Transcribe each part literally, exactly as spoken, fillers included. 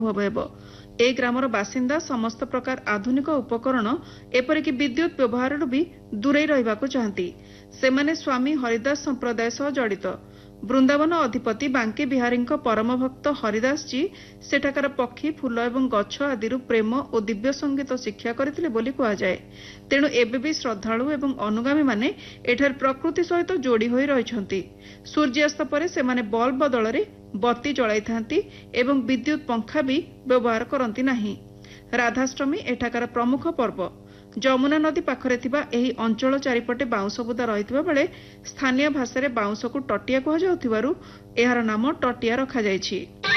ହେବ। ए ग्रामर बासिंदा समस्त प्रकार आधुनिक उपकरण एपरिक विद्युत व्यवहार भी दूरे रहा चाहती। सेमाने स्वामी हरिदास संप्रदाय सह जड़ित। वृंदावन अधिपति बांके बिहारी परम भक्त हरिदास जी सेठाकार पक्षी फूल एवं गछ आदि प्रेम और दिव्य संगीत शिक्षा करथिले बोली कहुए। तेणु एबे भी श्रद्धालु एवं अनुगामी माने एठार प्रकृति सहित जोड़ी होई रहिछंती। सूर्यास्त पर सेमाने बल्ब बदल में बत्ती जलाई थांती एवं विद्युत पंखा भी व्यवहार करती नहीं। राधाष्टमी एठाकार प्रमुख पर्व। जमुना नदी पाखरे थिबा एही अंचल चारिपटे बाउंस बुदा रहितबा बेले स्थानीय भाषा में बाउंस को टटिया कहुथिबारु एहार नाम टटिया रखा जायछि।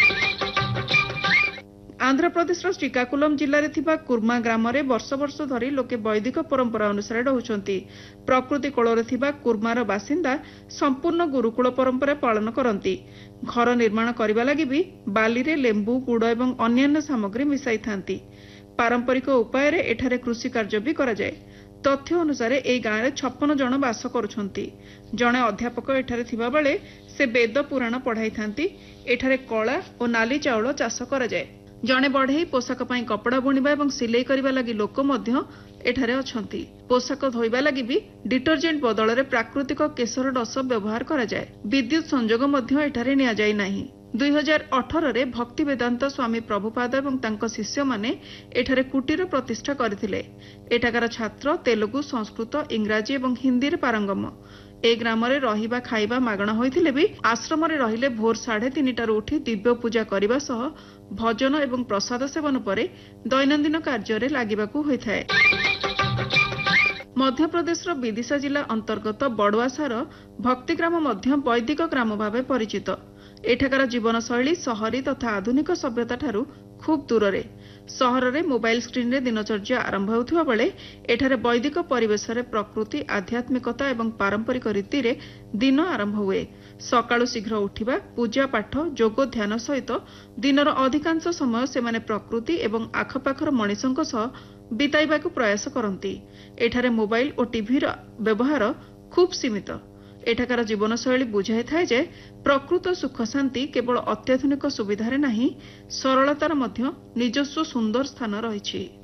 आंध्र प्रदेश श्रीकाकुलम जिले में कुर्मा ग्राम में वर्ष वर्ष धरी लोके वैदिक परंपरा अनुसार रहउछंती। प्रकृति कोଳରେ थिबा कुर्मार बासिंदा संपूर्ण गुरुकुल परंपरा पालन करती। घर निर्माण करबा लागि भी बाली रे लेंबू गुड़ एवं अन्यान्य सामग्री मिसाई थांती। पारंपरिक उपाय रे एठारे कृषि कार्य भी करा जाए। तथ्य अनुसार ए गाँव में छप्पन जन बास करुछंती। जड़े अध्यापक एठारे थिबा बेले से वेद पुराण पढ़ाई थांती। एठारे कला और नाली चाउल चाष करा जाए। जड़े बढ़ई पोशाक पई कपड़ा बुणिबा एवं सिलाई करबा लागि लोक मध्य एठारे अछंती। पोशाक धोइबा लागि भी डिटर्जेंट बदल रे प्राकृतिक केशर डस व्यवहार करा जाए। विद्युत संजोग मध्य एठारे निया जाई नाही। दुई हजार अठर रे भक्ति वेदांत स्वामी प्रभुपाद एवं तांको शिष्य माने एठारे कुटीर प्रतिष्ठा करथिले। एठाकार छात्र तेलुगु संस्कृत इंग्राजी एवं हिंदी रे पारंगम। ए ग्राम रे रहिबा खाइबा मागणा होइथिले भी आश्रम रे रहिले भोर साढ़े तीन उठी दिव्य पूजा करने सह भजन एवं प्रसाद सेवन परे दैनंदिन कार्य रे लागिबाकू होइथाय। मध्य प्रदेश विदिशा जिला अंतर्गत बड़वासार भक्तिग्राम मध्य वैदिक ग्राम भाव परिचित। एठाकार जीवन शैली सहरी तथा आधुनिक सभ्यता ठारू खूब दूर रे। सहर रे मोबाइल स्क्रीन रे दिनचर्या आरंभ होउथिबा बेले एठारे वैदिक परिवेश रे प्रकृति आध्यात्मिकता एवं पारंपरिक रीति रे दिन आरंभ हुए। सकाळु शीघ्र उठिबा पूजा पाठ जोग ध्यान सहित दिनर अधिकांश समय सेमाने प्रकृति एवं आखपाखर मनिषंक सह बिताइबाकू प्रयास करती। एठारे मोबाइल और टीवी रा व्यवहार खूब सीमित। एठाकार जीवन शैली बुझाई थाए जे प्रकृत सुख शांति केवल अत्याधुनिक सुविधारे नहीं सरलतार मध्य निजस्व सुंदर स्थान रहिछि।